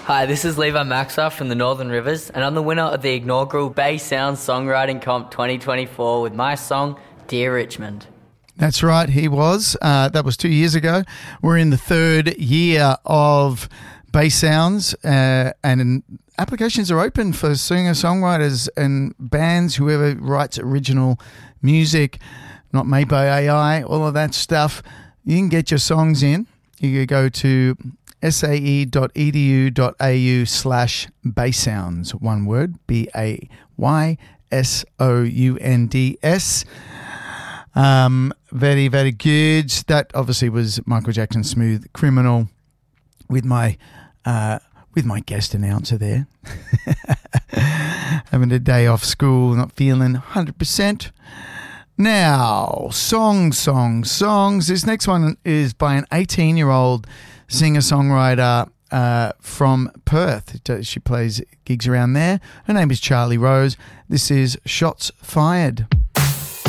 Hi, this is Levi Maxwell from the Northern Rivers, and I'm the winner of the inaugural Bay Sound Songwriting Comp 2024 with my song, Dear Richmond. That's right, he was. That was 2 years ago. We're in the third year of Bay Sounds, and applications are open for singer-songwriters and bands, whoever writes original music, not made by AI, all of that stuff. You can get your songs in. You can go to sae.edu.au/baysounds, one word, BAYSOUNDS. Very, very good. That obviously was Michael Jackson's Smooth Criminal with my guest announcer there. Having a day off school, not feeling 100%. Now, songs. This next one is by an 18-year-old singer-songwriter from Perth. She plays gigs around there. Her name is Charlie Rose. This is Shots Fired.